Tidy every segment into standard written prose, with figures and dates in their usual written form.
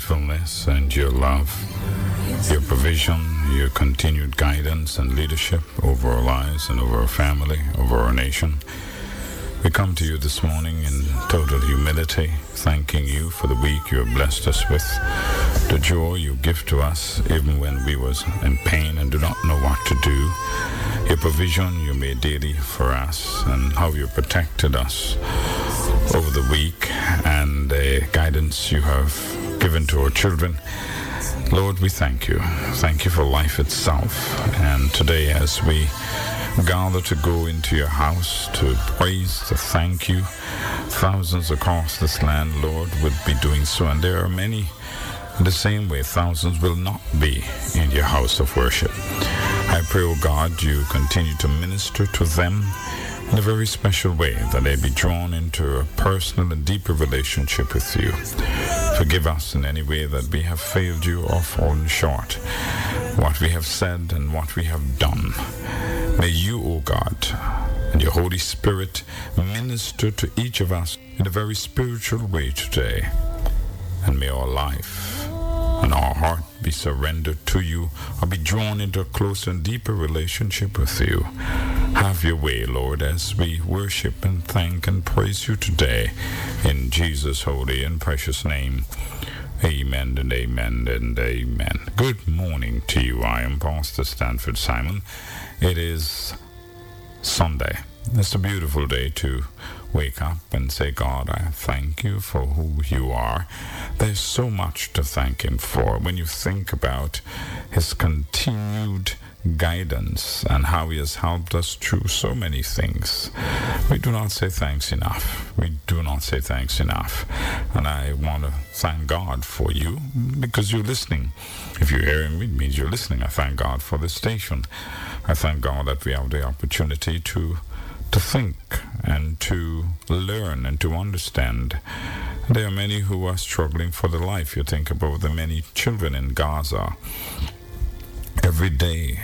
faithfulness and your love, your provision, your continued guidance and leadership over our lives and over our family, over our nation. We come to you this morning in total humility, thanking you for the week you have blessed us with, the joy you give to us even when we was in pain and do not know what to do, your provision you made daily for us, and how you protected us over the week, and the guidance you have given to our children. Lord, we thank you. Thank you for life itself. And today as we gather to go into your house to praise, to thank you, thousands across this land, Lord, would be doing so. And there are many in the same way. Thousands will not be in your house of worship. I pray, O God, you continue to minister to them in a very special way, that they be drawn into a personal and deeper relationship with you. Forgive us in any way that we have failed you or fallen short, what we have said and what we have done. May you, O God, and your Holy Spirit minister to each of us in a very spiritual way today. And may our life and our heart be surrendered to you, or be drawn into a closer and deeper relationship with you. Have your way, Lord, as we worship and thank and praise you today. In Jesus' holy and precious name. Amen and amen and amen. Good morning to you. I am Pastor Stanford Simon. It is Sunday. It's a beautiful day to wake up and say, God, I thank you for who you are. There's so much to thank him for when you think about his continued guidance and how he has helped us through so many things. We do not say thanks enough. We do not say thanks enough. And I want to thank God for you because you're listening. If you're hearing me, it means you're listening. I thank God for this station. I thank God that we have the opportunity to think and to learn and to understand. There are many who are struggling for their life. You think about the many children in Gaza. Every day,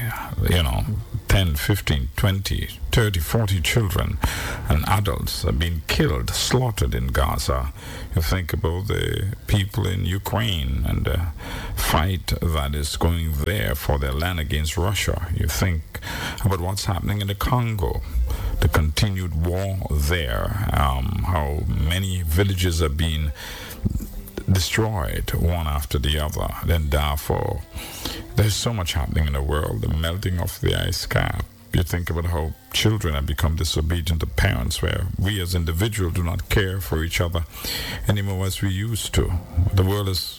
10, 15, 20, 30, 40 children and adults are being killed, slaughtered in Gaza. You think about the people in Ukraine and the fight that is going there for their land against Russia. You think about what's happening in the Congo, the continued war there, how many villages are being destroyed one after the other. Then Darfur. There's so much happening in the world, the melting of the ice cap. You think about how children have become disobedient to parents, where we as individuals do not care for each other anymore as we used to. The world has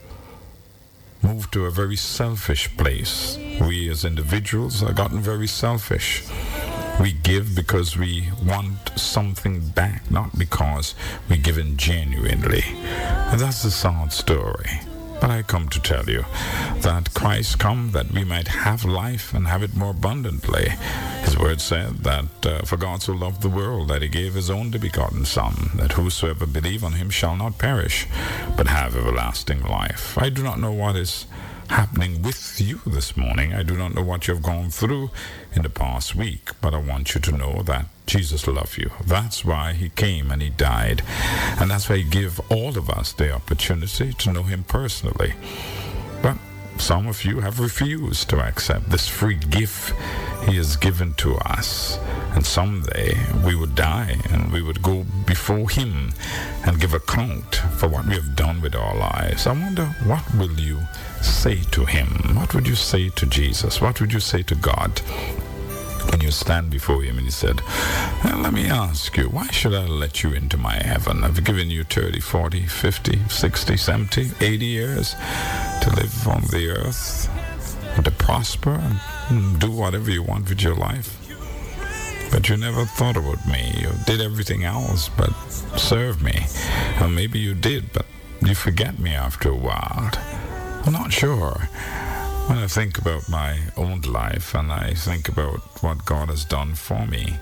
moved to a very selfish place. We as individuals have gotten very selfish. We give because we want something back, not because we give in genuinely. And that's the sad story. But I come to tell you that Christ come that we might have life and have it more abundantly. His word said that for God so loved the world that he gave his only begotten Son, that whosoever believe on him shall not perish, but have everlasting life. I do not know what is happening with you this morning. I do not know what you've gone through in the past week, but I want you to know that Jesus loves you. That's why he came and he died. And that's why he gave all of us the opportunity to know him personally. But some of you have refused to accept this free gift he has given to us. And someday we would die and we would go before him and give account for what we have done with our lives. I wonder, what will you say to him? What would you say to Jesus? What would you say to God when you stand before him and he said, let me ask you, why should I let you into my heaven? I've given you 30, 40, 50, 60, 70, 80 years to live on the earth and to prosper and do whatever you want with your life. But you never thought about me. You did everything else but serve me. Or maybe you did, but you forget me after a while. I'm not sure. When I think about my own life and I think about what God has done for me,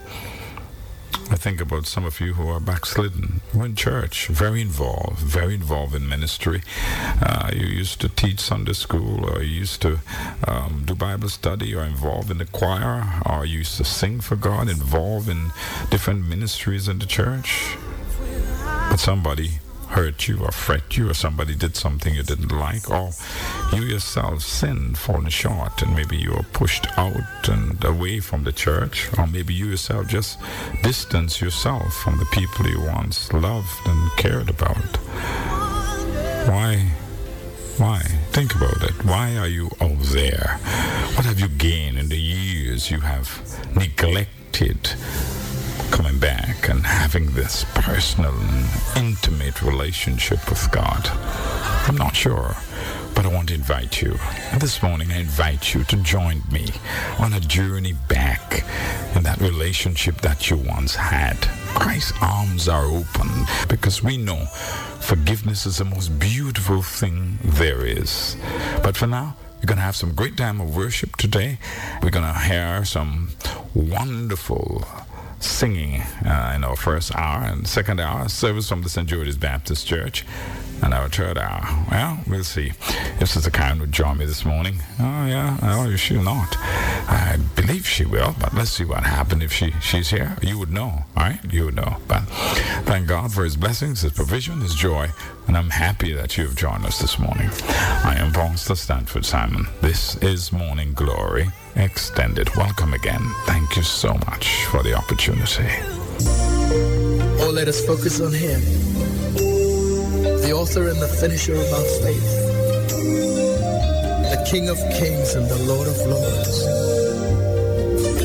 I think about some of you who are backslidden, who are in church, very involved in ministry. You used to teach Sunday school, or you used to do Bible study, or involved in the choir, or you used to sing for God, involved in different ministries in the church. But somebody hurt you or fret you, or somebody did something you didn't like, or you yourself sinned, fallen short, and maybe you were pushed out and away from the church, or maybe you yourself just distance yourself from the people you once loved and cared about. Why? Think about it. Why are you out there? What have you gained in the years you have neglected coming back and having this personal and intimate relationship with God? I'm not sure, but I want to invite you. And this morning I invite you to join me on a journey back in that relationship that you once had. Christ's arms are open because we know forgiveness is the most beautiful thing there is. But for now, we're going to have some great time of worship today. We're going to hear some wonderful singing in our first hour, and second hour service from the St. George's Baptist Church, and our third hour, well, we'll see if Sister Karen would join me this morning. Oh yeah, oh, she'll not. I believe she will, but let's see what happens if she's here. You would know, all right? You would know. But thank God for His blessings, His provision, His joy, and I'm happy that you have joined us this morning. I am Pastor Stanford Simon. This is Morning Glory Extended. Welcome again. Thank you so much for the opportunity. Oh, let us focus on Him, the author and the finisher of our faith, the King of Kings and the Lord of Lords.